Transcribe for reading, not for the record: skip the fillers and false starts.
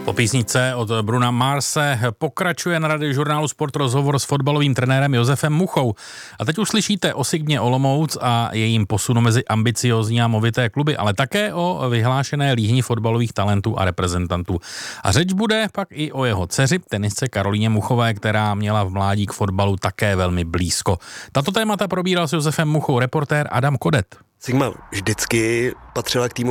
Po písničce od Bruna Marse pokračuje na Radiožurnálu Sport rozhovor s fotbalovým trenérem Josefem Muchou. A teď uslyšíte o Sigmě Olomouc a jejím posunu mezi ambiciózní a movité kluby, ale také o vyhlášené líhni fotbalových talentů a reprezentantů. A řeč bude pak i o jeho dceři, tenisce Karolíně Muchové, která měla v mládí k fotbalu také velmi blízko. Tato témata probíral s Josefem Muchou reportér Adam Kodet. Sigma vždycky patřila k týmu